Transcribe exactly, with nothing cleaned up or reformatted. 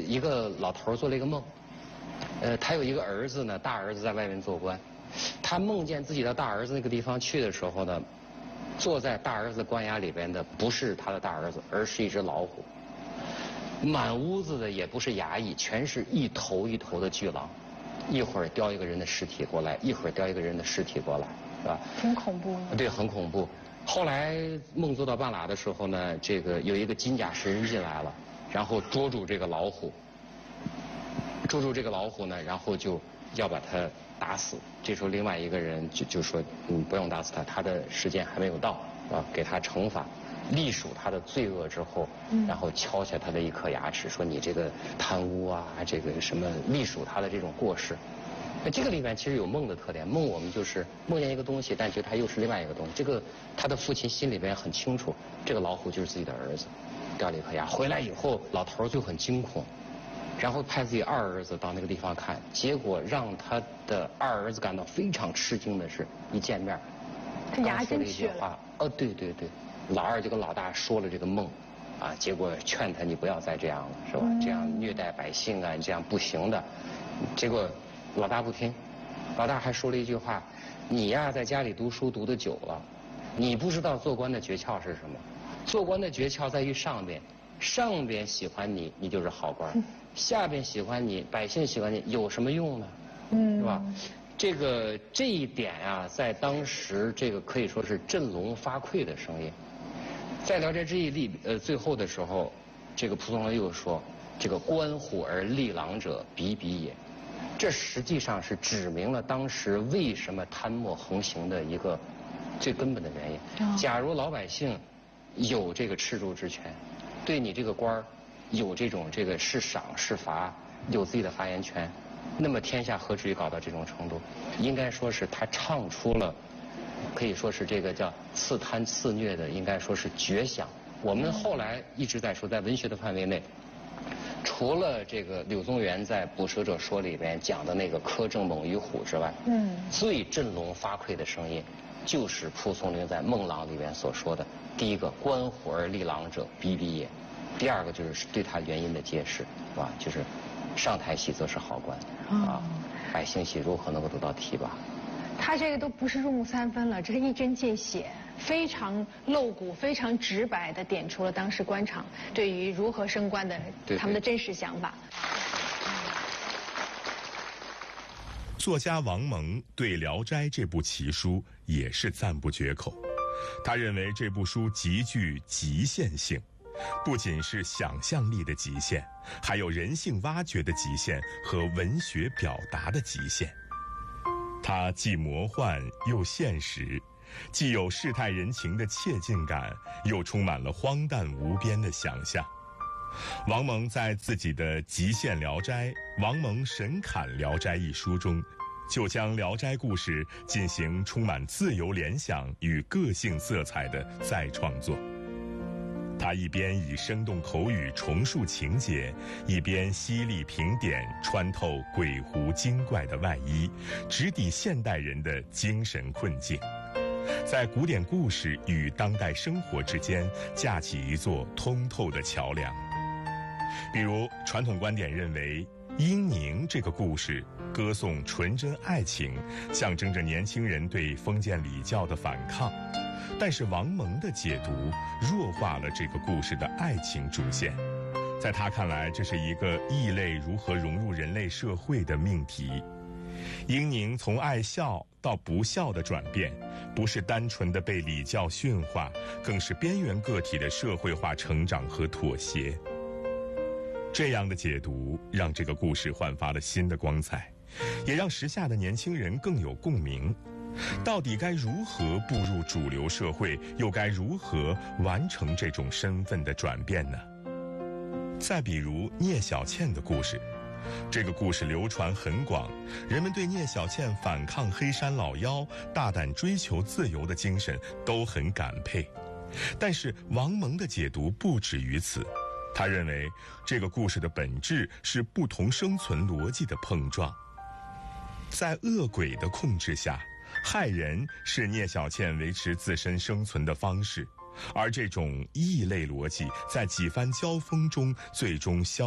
一个老头做了一个梦，呃，他有一个儿子呢，大儿子在外面做官，他梦见自己到大儿子那个地方去的时候呢，坐在大儿子官衙里边的不是他的大儿子，而是一只老虎。满屋子的也不是衙役，全是一头一头的巨狼，一会儿叼一个人的尸体过来，一会儿叼一个人的尸体过来，是吧？ 挺恐怖的。 对，很恐怖。后来梦做到半拉的时候呢，这个有一个金甲神人进来了，然后捉住这个老虎，捉住这个老虎呢，然后就要把他打死。这时候另外一个人就就说，嗯，不用打死他，他的时间还没有到，啊，给他惩罚。隶属他的罪恶之后，然后敲下他的一颗牙齿，说你这个贪污啊，这个什么隶属他的这种过失。那这个里面其实有梦的特点，梦我们就是梦见一个东西，但觉得它又是另外一个东西。这个他的父亲心里边很清楚，这个老虎就是自己的儿子，掉了一颗牙。回来以后，老头就很惊恐，然后派自己二儿子到那个地方看，结果让他的二儿子感到非常吃惊的是，一见面， 他牙真缺了。哦，对对对。老二就跟老大说了这个梦，啊，结果劝他你不要再这样了，是吧？嗯、这样虐待百姓啊，这样不行的。结果老大不听，老大还说了一句话：“你呀，在家里读书读得久了，你不知道做官的诀窍是什么？做官的诀窍在于上边，上边喜欢你，你就是好官；嗯、下边喜欢你，百姓喜欢你，有什么用呢？嗯，是吧？”这个这一点啊，在当时这个可以说是振聋发聩的声音。在《聊斋志异》里，呃，最后的时候，这个蒲松龄又说：“这个观虎而立狼者，比比也。”这实际上是指明了当时为什么贪墨横行的一个最根本的原因。假如老百姓有这个敕誅之权，对你这个官儿有这种这个是赏是罚，有自己的发言权，那么天下何至于搞到这种程度？应该说是他唱出了。可以说是这个叫刺贪刺虐的，应该说是绝响。我们后来一直在说，在文学的范围内，除了这个柳宗元在《捕蛇者说》里边讲的那个苛政猛于虎之外，嗯，最振聋发聩的声音，就是蒲松龄在《梦郎》里边所说的：第一个，观虎而立狼者，比比也；第二个就是对他原因的揭示，是吧？就是上台喜则是好官，啊，百姓喜如何能够得到提拔？ 他这个都不是入木三分了，这是一针见血，非常露骨、非常直白地点出了当时官场对于如何升官的他们的真实想法。 作家王蒙对《聊斋》这部奇书也是赞不绝口，他认为这部书极具极限性，不仅是想象力的极限，还有人性挖掘的极限和文学表达的极限。它既魔幻又现实，既有世态人情的切近感，又充满了荒诞无边的想象。王蒙在自己的《极限聊斋·王蒙神侃聊斋》一书中，就将聊斋故事进行充满自由联想与个性色彩的再创作。他一边以生动口语重述情节，一边犀利评点穿透鬼狐精怪的外衣，直抵现代人的精神困境，在古典故事与当代生活之间架起一座通透的桥梁。比如传统观点认为，英宁这个故事歌颂纯真爱情，象征着年轻人对封建礼教的反抗，但是王蒙的解读弱化了这个故事的爱情主线。在他看来，这是一个异类如何融入人类社会的命题。英宁从爱笑到不孝的转变，不是单纯的被礼教驯化，更是边缘个体的社会化成长和妥协。这样的解读让这个故事焕发了新的光彩，也让时下的年轻人更有共鸣。到底该如何步入主流社会，又该如何完成这种身份的转变呢？再比如聂小倩的故事，这个故事流传很广，人们对聂小倩反抗黑山老妖、大胆追求自由的精神都很感佩。但是王蒙的解读不止于此，他认为这个故事的本质是不同生存逻辑的碰撞。在恶鬼的控制下，害人是聂小倩维持自身生存的方式，而这种异类逻辑在几番交锋中最终消